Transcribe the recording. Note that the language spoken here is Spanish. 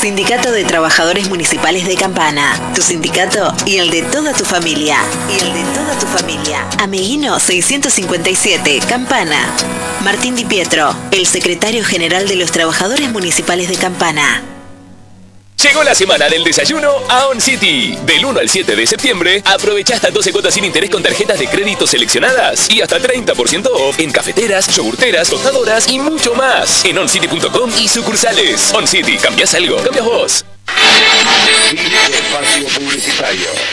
Sindicato de Trabajadores Municipales de Campana. Tu sindicato y el de toda tu familia. Ameguino 657, Campana. Martín Di Pietro, el secretario general de los Trabajadores Municipales de Campana. Llegó la semana del desayuno a On City. Del 1 al 7 de septiembre, aprovecha hasta 12 cuotas sin interés con tarjetas de crédito seleccionadas y hasta 30% off en cafeteras, yogurteras, tostadoras y mucho más. En oncity.com y sucursales. On City, ¿cambias algo? ¡Cambias vos! Espacio publicitario.